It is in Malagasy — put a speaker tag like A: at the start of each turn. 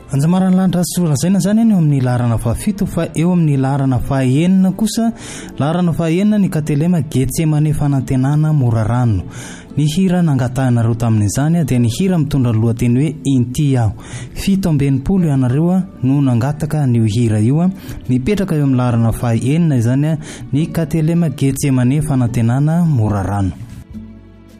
A: Anjamaran'Andriamanitra sorazaina zany eo amin'ny laharana fahafito fa eo amin'ny laharana fahaenina kosa, laharana fahaenina ny Katelema Getsemane fanantenana Morarano. Ny hira nangatahana tamin'izany dia ny hira mitondra lohateny hoe Inty aho. 720 ianareo no nangataka n'io hira io, mipetraka eo amin'ny laharana fahaenina izany ny Katelema Getsemane fanantenana Morarano.